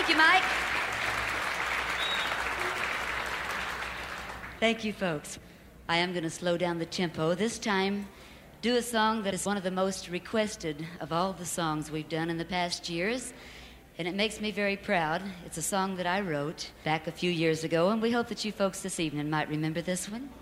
Thank you, Mike. Thank you, folks. I am going to slow down the tempo. This time, do a song that is one of the most requested of all the songs we've done in the past years, and it makes me very proud. It's a song that I wrote back a few years ago, and we hope that you folks this evening might remember this one.